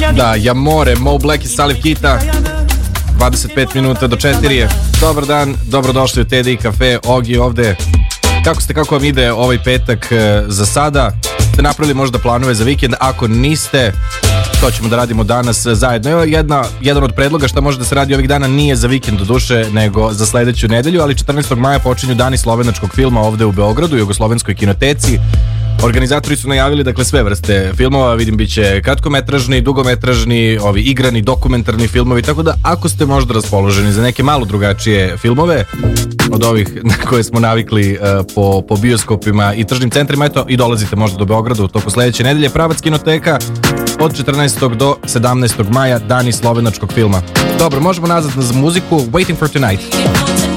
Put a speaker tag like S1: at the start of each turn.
S1: Da, Jamore, Mo Black i Salif Kita. 25 minuta do 4 je. Dobar dan, dobrodošli u TDI Cafe. Ogi ovde. Kako ste, kako vam ide ovaj petak za sada? Ste napravili možda planove za vikend? Ako niste, to ćemo da radimo danas zajedno. Evo jedan od predloga šta može da se radi ovih dana nije za vikend do duše, nego za sledeću nedelju, ali 14. maja počinju dani slovenačkog filma ovde u Beogradu, u Jugoslovenskoj kinoteci. Organizatori su najavili, dakle, sve vrste filmova, vidim biće kratkometražni, dugometražni, ovi igrani, dokumentarni filmovi, tako da ako ste možda raspoloženi za neke malo drugačije filmove od ovih na koje smo navikli po bioskopima i tržnim centrima, eto, i dolazite možda do Beograda u toku sledeće nedelje. Pravac kinoteka od 14. do 17. maja, dani slovenačkog filma. Dobro, možemo nazad na muziku. Waiting for Tonight.